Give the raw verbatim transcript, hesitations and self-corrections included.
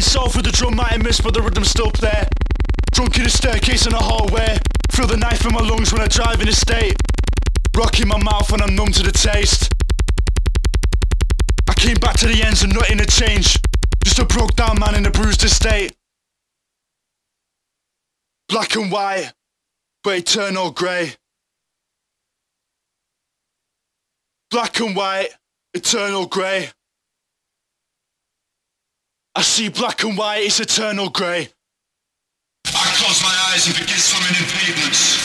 Beating soul through the drum, might miss, but the rhythm's still there. Drunk in a staircase in a hallway. Feel the knife in my lungs when I drive in a state. Rock in my mouth when I'm numb to the taste. I came back to the ends and nothing had changed. Just a broke down man in a bruised estate. Black and white, but eternal grey. Black and white, eternal grey. I see black and white, it's eternal grey. I close my eyes and begin swimming in pavements.